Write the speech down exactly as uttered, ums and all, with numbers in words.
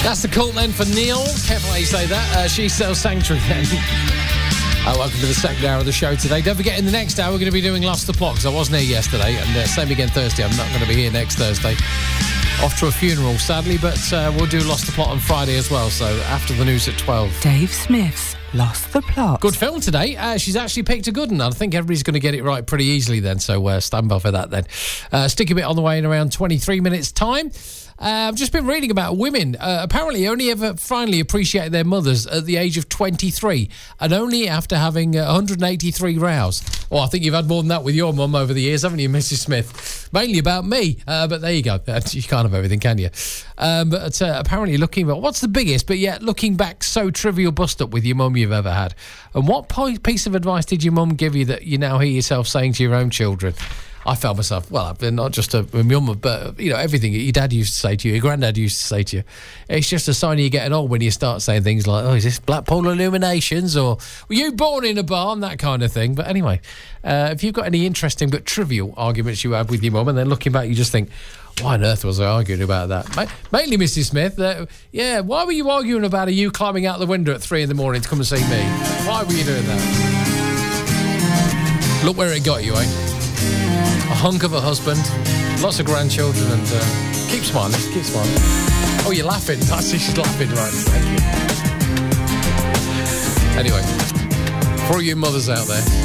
That's the call then for Neil. Careful how you say that. Uh, She Sells Sanctuary then. Uh, welcome to the second hour of the show today. Don't forget, in the next hour, we're going to be doing Lost the Plot, because I wasn't here yesterday, and uh, same again Thursday. I'm not going to be here next Thursday. Off to a funeral, sadly, but uh, we'll do Lost the Plot on Friday as well, so after the news at twelve. Dave Smith's Lost the Plot. Good film today. Uh, she's actually picked a good one. I think everybody's going to get it right pretty easily then, so uh, stand by for that then. Uh, stick a bit on the way in around twenty-three minutes' time. Uh, I've just been reading about women uh, apparently only ever finally appreciate their mothers at the age of twenty-three, and only after having uh, one hundred eighty-three rows. Well, I think you've had more than that with your mum over the years, haven't you, Missus Smith? Mainly about me, uh, but there you go. You can't have everything, can you? Um, but uh, apparently looking back, what's the biggest, but yet looking back, so trivial bust-up with your mum you've ever had? And what piece of advice did your mum give you that you now hear yourself saying to your own children? I felt myself, well, not just a, a mum, but, you know, everything your dad used to say to you, your granddad used to say to you. It's just a sign of you getting old when you start saying things like, oh, is this Blackpool Illuminations? Or, were you born in a barn? That kind of thing. But anyway, uh, if you've got any interesting but trivial arguments you had with your mum, and then looking back, you just think, why on earth was I arguing about that? Ma- mainly, Missus Smith, uh, yeah, why were you arguing about you climbing out the window at three in the morning to come and see me? Why were you doing that? Look where it got you, eh? A hunk of a husband, lots of grandchildren, and uh, keep smiling, keep smiling. Oh, you're laughing. I see she's laughing, right. Thank you. Anyway, for all you mothers out there,